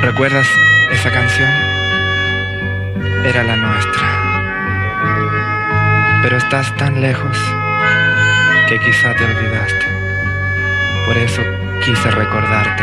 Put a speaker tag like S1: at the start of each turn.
S1: ¿Recuerdas esa canción? Era la nuestra. Pero estás tan lejos que quizá te olvidaste. Por eso quise recordarte.